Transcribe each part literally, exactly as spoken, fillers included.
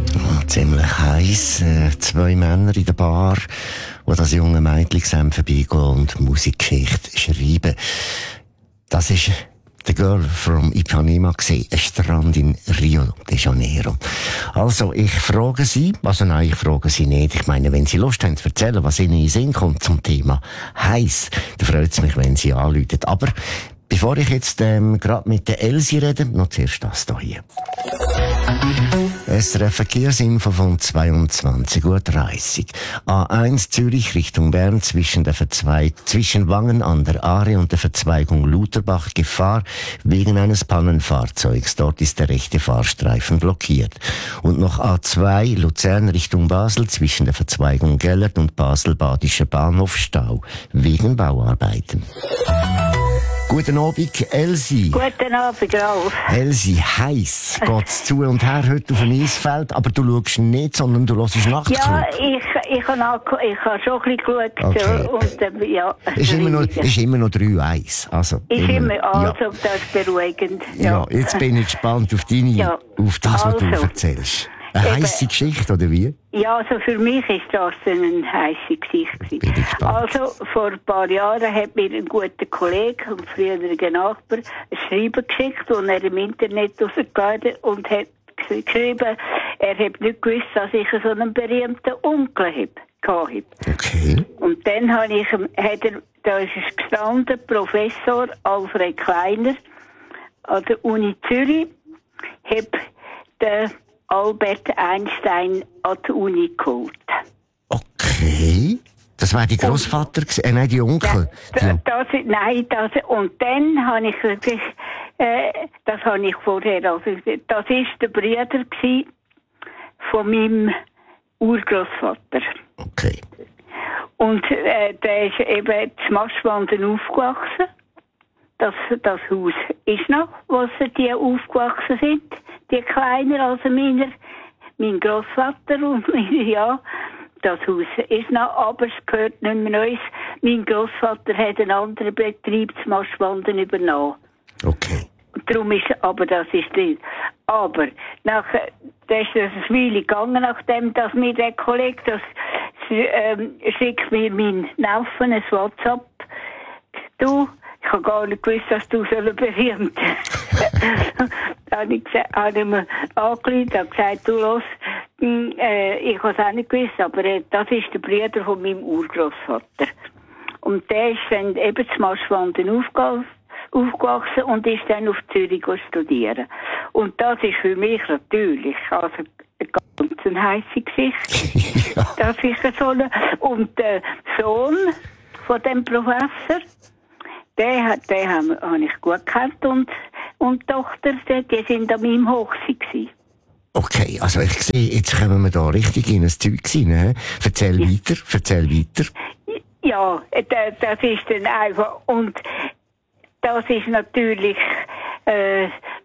Oh, ziemlich heiß. Äh, zwei Männer in der Bar, die das junge Mädchen zusammen vorbeigehen und Musikgeschichte schreiben. Das ist The Girl from Ipanema gesehen, ein Strand in Rio de Janeiro. Also, ich frage Sie, also nein, ich frage Sie nicht. Ich meine, wenn Sie Lust haben zu erzählen, was Ihnen in den Sinn kommt zum Thema heiß, dann freut es mich, wenn Sie anrufen. Aber bevor ich jetzt ähm, gerade mit der Elsie rede, noch zuerst das hier. S R F Verkehrsinfo von zweiundzwanzig Uhr dreißig. A eins Zürich Richtung Bern zwischen der Verzweig zwischen Wangen an der Aare und der Verzweigung Lutherbach Gefahr wegen eines Pannenfahrzeugs. Dort ist der rechte Fahrstreifen blockiert. Und noch A zwei Luzern Richtung Basel zwischen der Verzweigung Gellert und Basel Badischer Bahnhof Stau wegen Bauarbeiten. Guten Abend, Elsie. Guten Abend, Ralf. Elsie, heiß geht's zu und her heute auf dem Eisfeld, aber du schaust nicht, sondern du hörst Nachtclub. Ja, ich, ich habe ich hab schon ein bisschen geschaut. Okay. Und, äh, ja, ist, immer noch, ist immer noch drei eins. Also, ist immer, immer also, ja. Das ist beruhigend. Ja. Ja, jetzt bin ich gespannt auf deine, ja. auf das, was also. du erzählst. Eine heisse Geschichte, oder wie? Ja, also für mich ist das eine heisse Geschichte. Bin ich gespannt. Also, vor ein paar Jahren hat mir ein guter Kollege und früheriger Nachbar ein Schreiben geschickt, das er im Internet rausgeladen hat und hat geschrieben, er hat nicht gewusst, dass ich so einen berühmten Onkel habe. Okay. Und dann habe ich, hat er, da ist es gestanden, Professor Alfred Kleiner an der Uni Zürich, hat den Albert Einstein an die Uni geholt. Okay. Das war die Großvater, äh, nein, die Onkel. Ja, das, das, nein, das, und dann habe ich wirklich, äh, das habe ich vorher, also, das ist der Bruder gsi von meinem Urgroßvater. Okay. Und, äh, der ist eben zu Maschwanden aufgewachsen. Das, das Haus ist noch, wo sie die aufgewachsen sind. Die kleiner als meiner, mein Großvater und meine, ja, das Haus ist noch, aber es gehört nicht mehr uns. Mein Großvater hat einen anderen Betrieb zu Maschwanden übernommen. Okay. Darum ist, aber das ist drin. Aber, nachher, da ist es eine Weile gegangen, nachdem, dass mir der Kollege, das, ähm, schickt mir mein Neffen ein WhatsApp. Du, ich habe gar nicht gewusst, dass du so berühmt bist. Dann habe ich, habe ich mir angerufen und gesagt, du los, äh, ich habe es auch nicht gewusst, aber äh, das ist der Bruder von meinem Urgroßvater. Und der ist dann eben zu Maschwanden aufge- aufgewachsen und ist dann auf Zürich studieren. Und das ist für mich natürlich also eine ganz eine heisse Geschichte. Ja. Das ist so eine, und der Sohn von dem Professor, Den, hat, den habe hab ich gut gekannt und, und die Tochter, die, die sind an meinem Hochzeit gewesen. Okay, also ich sehe, jetzt kommen wir da richtig in ein Zeug rein. Erzähl ja. weiter, erzähl weiter. Ja, das, das ist dann einfach, und das ist natürlich äh,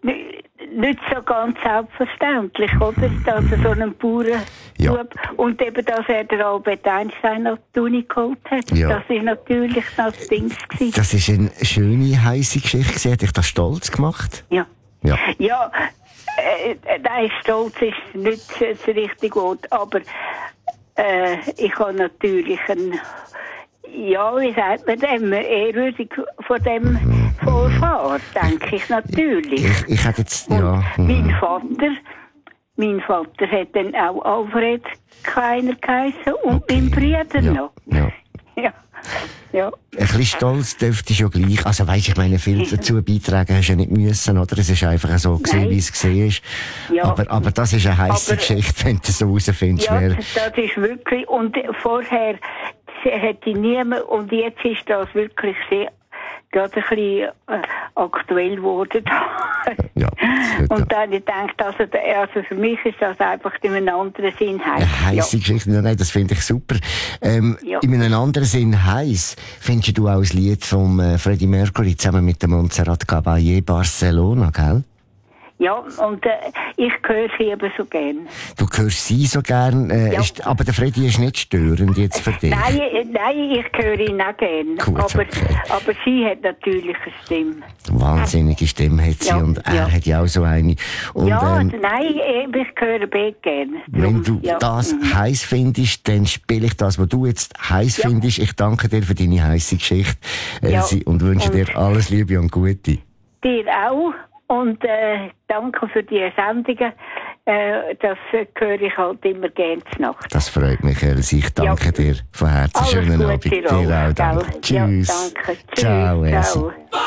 nicht so ganz selbstverständlich, oder? Dass er so einen Bauern ja. und eben, dass er den Albert Einstein auf die Uni geholt hat. Ja. Das ist natürlich das Ding gewesen. Das ist eine schöne, heisse Geschichte. Hat dich das stolz gemacht? Ja. Ja. Ja, äh, nein, stolz ist nicht das richtige Wort, aber äh, ich habe natürlich ein, ja, wie sagt man dem, ehrwürdig von dem mhm. Vorfahren, denke ich natürlich. Ich, ich hätte jetzt, ja. Und mein Vater, mein Vater hat dann auch Alfred Kleiner geheißen und okay. mein Bruder ja. noch. Ja. Ja. Ja. Ein bisschen stolz dürfte schon gleich. Also weisst, ich meine, viel dazu beitragen hast du ja nicht müssen, oder? Es ist einfach so gesehen, wie es gesehen ist. Ja. Aber, aber das ist eine heisse Geschichte, wenn du so rausfindest. Ja, wer... das ist wirklich, und vorher hätte niemand, und jetzt ist das wirklich sehr, gerade ein bisschen äh, aktuell geworden. Ja, und dann ich denke, also, also für mich ist das einfach in einem anderen Sinn heiß. Eine heisse ja. Geschichte, nein, das finde ich super. Ähm, ja. In einem anderen Sinn heiß findest du auch das Lied von äh, Freddie Mercury zusammen mit der Montserrat Caballé, Barcelona, gell? Ja, und äh, ich höre sie eben so gern. Du hörst sie so gern, äh, Ja. ist, aber der Freddy ist nicht störend jetzt für dich. Nein, äh, nein, ich höre ihn auch gern. Gut, aber, okay. aber sie hat natürlich eine Stimme. Wahnsinnige Stimme hat sie Ja, und er ja. hat ja auch so eine. Und, ja, ähm, nein, eben, ich höre Beck gern. wenn Drum, du ja. das mhm. heiß findest, dann spiele ich das, was du jetzt heiß Ja. findest. Ich danke dir für deine heiße Geschichte, Elsie, Ja. und wünsche Und- dir alles Liebe und Gute. Dir auch. Und äh, danke für die Sendungen. Äh, das äh, höre ich halt immer gerne zur Nacht. Das freut mich, Elsie. Ich danke Ja. dir von Herzen. Alles Schönen Gute Abend. dir Dir auch, auch, danke. gell? Ja, Tschüss. danke. Tschüss. Ciao, Elsie. Ciao.